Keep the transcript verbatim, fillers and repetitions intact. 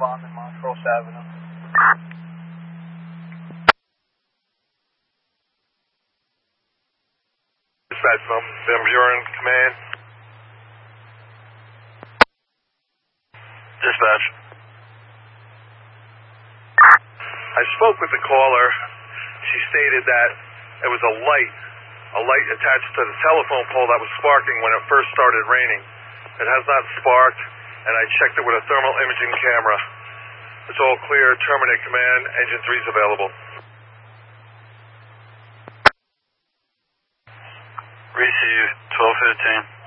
Bond and Montrose Avenue. Dispatch from Van Buren Command. Dispatch. I spoke with the caller. She stated that it was a light, a light attached to the telephone pole that was sparking when it first started raining. It has not sparked, and I checked it with a thermal imaging camera. It's all clear. Terminate command. Engine three is available. Receive twelve fifteen.